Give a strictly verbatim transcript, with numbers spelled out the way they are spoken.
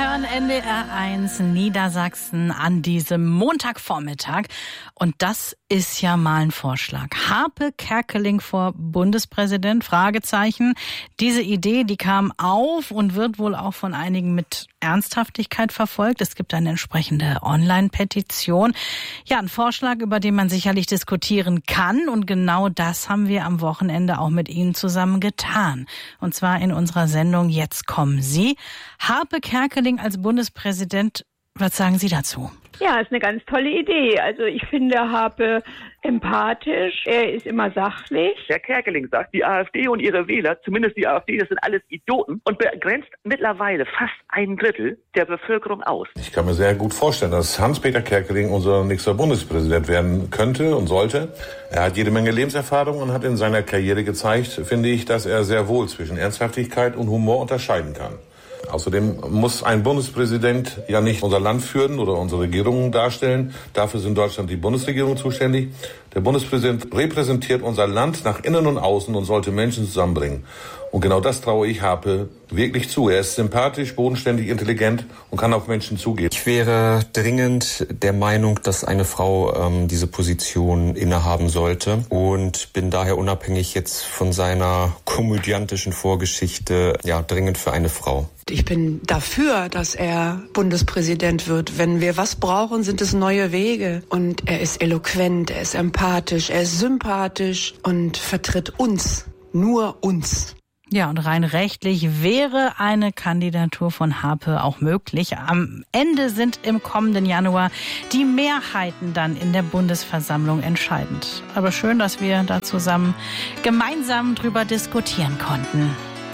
hören N D R eins Niedersachsen an diesem Montagvormittag. Und das ist ja mal ein Vorschlag. Harpe Kerkeling vor Bundespräsident? Fragezeichen. Diese Idee, die kam auf und wird wohl auch von einigen mit Ernsthaftigkeit verfolgt. Es gibt eine entsprechende Online-Petition. Ja, ein Vorschlag, über den man sicherlich diskutieren kann. Und genau das haben wir am Wochenende auch mit Ihnen zusammen getan. Und zwar in unserer Sendung Jetzt kommen Sie. Harpe Kerkeling als Bundespräsident, was sagen Sie dazu? Ja, ist eine ganz tolle Idee. Also ich finde Harpe empathisch, er ist immer sachlich. Herr Kerkeling sagt, die AfD und ihre Wähler, zumindest die AfD, das sind alles Idioten und begrenzt mittlerweile fast ein Drittel der Bevölkerung aus. Ich kann mir sehr gut vorstellen, dass Hans-Peter Kerkeling unser nächster Bundespräsident werden könnte und sollte. Er hat jede Menge Lebenserfahrung und hat in seiner Karriere gezeigt, finde ich, dass er sehr wohl zwischen Ernsthaftigkeit und Humor unterscheiden kann. Außerdem muss ein Bundespräsident ja nicht unser Land führen oder unsere Regierung darstellen. Dafür ist in Deutschland die Bundesregierung zuständig. Der Bundespräsident repräsentiert unser Land nach innen und außen und sollte Menschen zusammenbringen. Und genau das traue ich Harpe wirklich zu. Er ist sympathisch, bodenständig, intelligent und kann auf Menschen zugehen. Ich wäre dringend der Meinung, dass eine Frau ähm, diese Position innehaben sollte und bin daher unabhängig jetzt von seiner komödiantischen Vorgeschichte ja dringend für eine Frau. Ich bin dafür, dass er Bundespräsident wird. Wenn wir was brauchen, sind es neue Wege. Und er ist eloquent, er ist empathisch, er ist sympathisch und vertritt uns, nur uns. Ja, und rein rechtlich wäre eine Kandidatur von Harpe auch möglich. Am Ende sind im kommenden Januar die Mehrheiten dann in der Bundesversammlung entscheidend. Aber schön, dass wir da zusammen gemeinsam drüber diskutieren konnten.